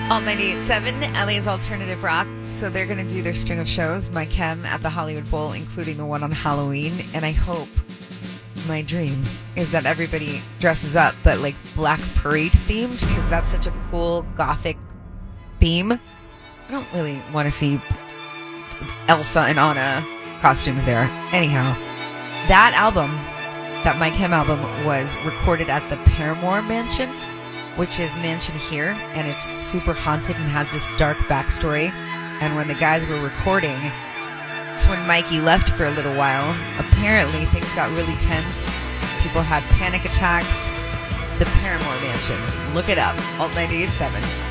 All 98.7, LA's alternative rock. So they're going to do their string of shows, My Chem at the Hollywood Bowl, including the one on Halloween. And I hope, my dream, is that everybody dresses up, but like Black Parade themed, because that's such a cool gothic theme. I don't really want to see Elsa and Anna costumes there. Anyhow, that album, that My Chem album, was recorded at the Paramore Mansion, which is Mansion here, and it's super haunted and has this dark backstory. And when the guys were recording, it's when Mikey left for a little while. Apparently, things got really tense. People had panic attacks. The Paramore Mansion. Look it up. Alt 98.7.